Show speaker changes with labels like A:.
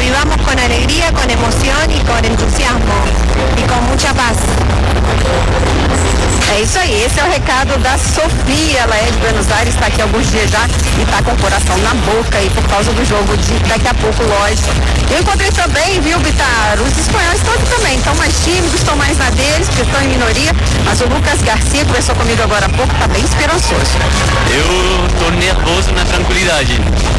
A: vivamos con alegría, con emoción y con entusiasmo y con mucha paz.
B: É isso aí, esse é o recado da Sofia, ela é de Buenos Aires, está aqui há alguns dias já e está com o coração na boca aí por causa do jogo de daqui a pouco, lógico. Eu encontrei também, viu, Bitar, os espanhóis todos também, estão mais tímidos, estão mais na deles, porque estão em minoria, mas o Lucas Garcia conversou comigo agora há pouco, está bem esperançoso.
C: Eu tô nervoso na tranquilidade.